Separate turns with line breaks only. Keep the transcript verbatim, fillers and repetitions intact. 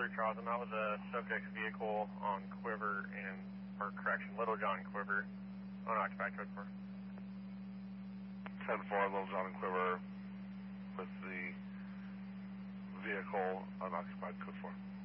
three Charles. I'm out with the subject's vehicle on Quiver and, or correction, Little John and Quiver, unoccupied code four.
ten four, Little John and Quiver with the vehicle unoccupied code four.